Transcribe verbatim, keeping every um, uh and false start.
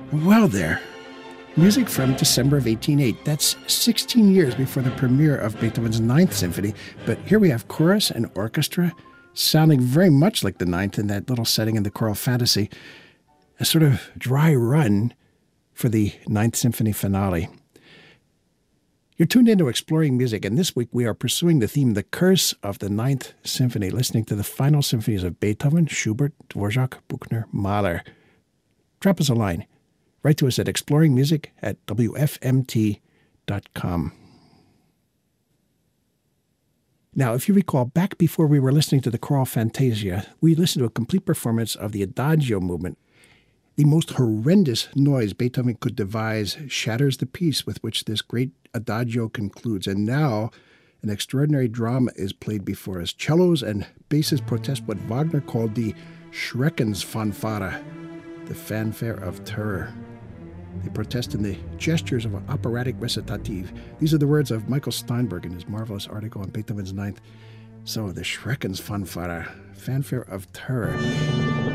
Well, there. Music from December of eighteen oh eight. That's sixteen years before the premiere of Beethoven's Ninth Symphony. But here we have chorus and orchestra sounding very much like the Ninth in that little setting in the choral fantasy. A sort of dry run for the Ninth Symphony finale. You're tuned into Exploring Music, and this week we are pursuing the theme, The Curse of the Ninth Symphony, listening to the final symphonies of Beethoven, Schubert, Dvorak, Buchner, Mahler. Drop us a line. Write to us at exploringmusic at w f m t dot com. Now, if you recall, back before we were listening to the choral Fantasia, we listened to a complete performance of the Adagio movement. The most horrendous noise Beethoven could devise shatters the piece with which this great Adagio concludes. And now an extraordinary drama is played before us. Cellos and basses protest what Wagner called the Schreckensfanfare, the fanfare of terror. They protest in the gestures of an operatic recitative. These are the words of Michael Steinberg in his marvelous article on Beethoven's Ninth. So the Schreckensfanfare, fanfare of terror.